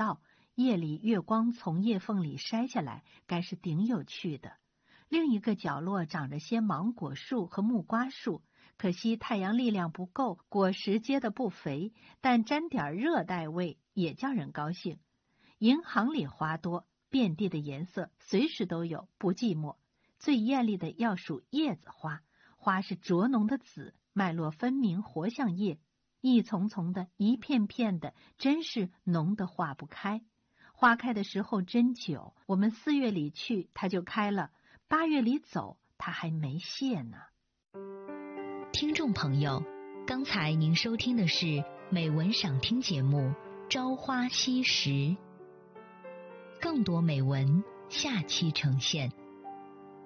道，夜里月光从叶缝里筛下来，该是顶有趣的。另一个角落长着些芒果树和木瓜树，可惜太阳力量不够，果实结得不肥，但沾点热带味也叫人高兴。银行里花多，遍地的颜色，随时都有，不寂寞。最艳丽的要数叶子花，花是灼浓的紫，脉络分明，活像叶，一丛丛的，一片片的，真是浓得化不开。花开的时候真久，我们4月里去，它就开了；8月里走，它还没谢呢。 听众朋友，刚才您收听的是美文赏听节目《朝花夕拾》，更多美文下期呈现。